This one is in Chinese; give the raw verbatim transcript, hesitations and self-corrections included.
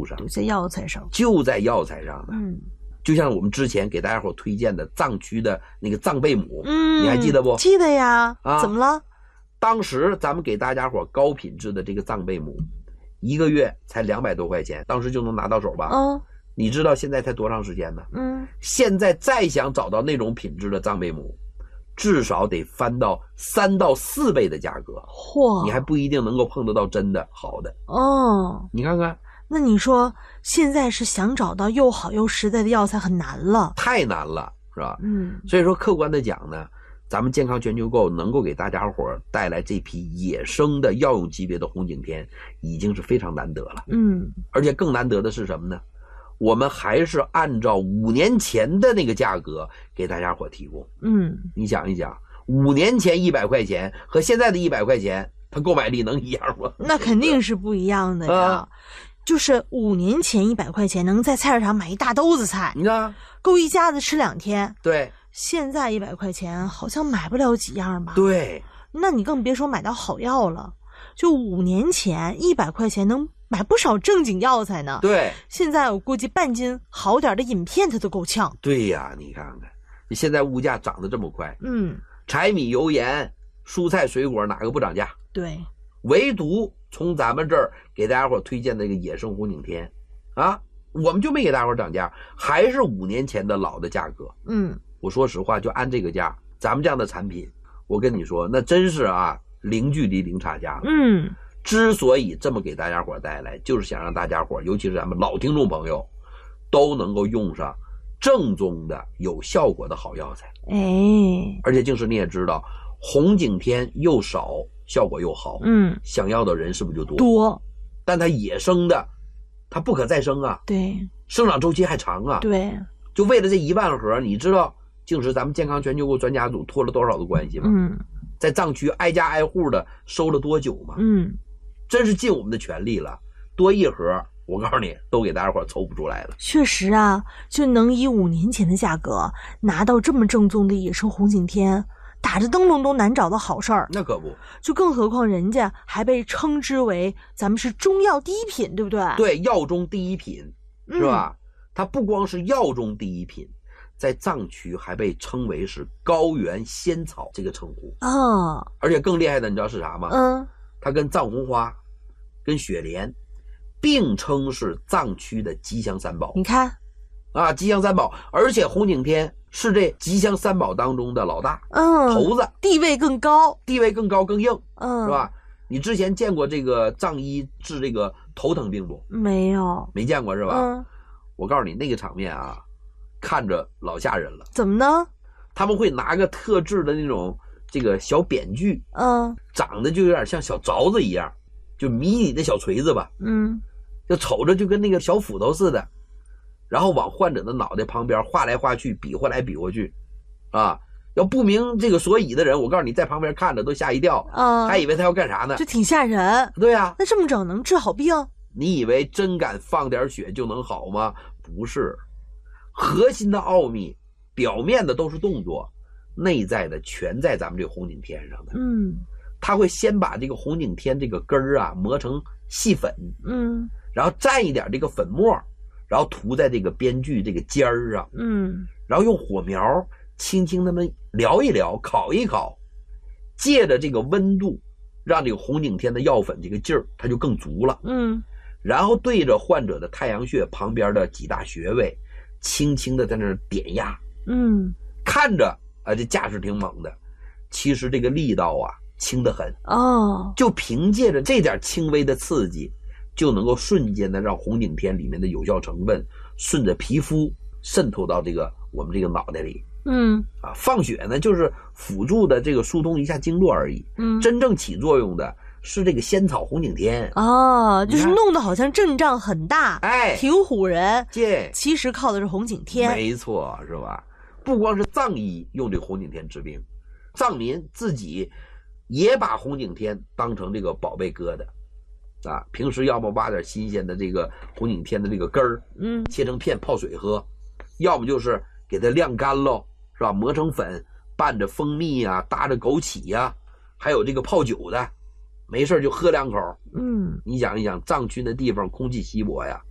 上， 在药材上， 就在药材上的。 嗯， 就像我们之前给大家伙推荐的藏区的那个藏贝母， 嗯， 你还记得不？ 记得呀。 啊， 怎么了？ 当时咱们给大家伙高品质的这个藏贝母，一个月才两百多块钱，当时就能拿到手吧？ 嗯， 你知道现在才多长时间呢？ 嗯， 现在再想找到那种品质的藏贝母，至少得翻到三到四倍的价格， 嚯， 你还不一定能够碰得到真的好的。 哦， 你看看， 那你说现在是想找到又好又实在的药材很难了， 太难了，是吧？ 嗯， 所以说客观的讲呢，咱们健康全球购能够给大家伙带来这批野生的药用级别的红景天，已经是非常难得了。 嗯， 而且更难得的是什么呢？我们还是按照五年前的那个价格给大家伙提供。 嗯， 你想一想，五年前一百块钱和现在的一百块钱，它购买力能一样吗？ 那肯定是不一样的呀。啊，就是五年前一百块钱能在菜市场买一大兜子菜， 你看， 够一家子吃两天。 对， 现在一百块钱好像买不了几样吧？ 对， 那你更别说买到好药了。就五年前一百块钱能买不少正经药材呢。 对， 现在我估计半斤好点的饮片它都够呛。 对呀，你看看，现在物价涨得这么快， 嗯， 柴米油盐、蔬菜水果哪个不涨价？ 对， 唯独从咱们这儿给大家伙推荐的这个野生红景天，啊，我们就没给大家伙涨价，还是五年前的老的价格。 嗯， 我说实话，就按这个价，咱们这样的产品，我跟你说，那真是啊，零距离零差价。 嗯， 之所以这么给大家伙带来，就是想让大家伙，尤其是咱们老听众朋友，都能够用上正宗的有效果的好药材。 哎， 而且就是你也知道，红景天又少，效果又好， 嗯， 想要的人是不是就多？ 多， 但它野生的，它不可再生啊， 对， 生长周期还长啊。 对， 就为了这一万盒，你知道净是咱们健康全球购专家组托了多少的关系吗？ 嗯， 在藏区挨家挨户的收了多久吗？ 嗯， 真是尽我们的全力了，多一盒我告诉你都给大家伙凑不出来了。 确实啊，就能以五年前的价格拿到这么正宗的野生红景天，打着灯笼都难找的好事儿。 那可不， 就更何况人家还被称之为咱们是中药第一品，对不对？ 对，药中第一品，是吧？嗯，它不光是药中第一品，在藏区还被称为是高原仙草这个称呼啊，哦。 而且更厉害的，你知道是啥吗？ 嗯， 它跟藏红花、跟雪莲并称是藏区的吉祥三宝。 你看， 啊，吉祥三宝，而且红景天是这吉祥三宝当中的老大， 嗯， 头子， 地位更高， 地位更高更硬， 嗯， 是吧？你之前见过这个藏医治这个头疼病不？ 没有， 没见过是吧？ 嗯， 我告诉你，那个场面啊，看着老吓人了。 怎么呢？ 他们会拿个特制的那种这个小扁锯， 嗯， 长得就有点像小凿子一样，就迷你的小锤子吧， 嗯， 就瞅着就跟那个小斧头似的，然后往患者的脑袋旁边画来画去，比划来比划去，啊，要不明这个所以的人，我告诉你，在旁边看着都吓一跳， 啊， 还以为他要干啥呢？ 这挺吓人。 对呀， 那这么整能治好病？ 你以为真敢放点血就能好吗？不是，核心的奥秘，表面的都是动作，内在的全在咱们这个红景天上的。 嗯， 他会先把这个红景天这个根儿啊磨成细粉， 嗯， 然后蘸一点这个粉末，然后涂在这个边锯这个尖儿上， 嗯， 然后用火苗轻轻的们燎一燎，烤一烤，借着这个温度，让这个红景天的药粉这个劲儿它就更足了。 嗯， 然后对着患者的太阳穴旁边的几大穴位，轻轻的在那儿点压。 嗯， 看着啊，这架势挺猛的，其实这个力道啊轻得很。 哦， 就凭借着这点轻微的刺激，就能够瞬间的让红景天里面的有效成分顺着皮肤渗透到这个我们这个脑袋里。 嗯， 啊，放血呢就是辅助的这个疏通一下经络而已。 嗯， 真正起作用的是这个仙草红景天。 哦，就是弄得好像阵仗很大， 哎， 挺唬人， 这其实靠的是红景天。 没错，是吧？不光是藏医用这个红景天治病，藏民自己也把红景天当成这个宝贝疙瘩啊，平时要么挖点新鲜的这个红景天的这个根儿， 嗯， 切成片泡水喝，要么就是给它晾干喽，是吧？磨成粉，拌着蜂蜜啊，搭着枸杞呀、啊，还有这个泡酒的，没事就喝两口。 嗯， 你想一想，藏区的地方空气稀薄呀，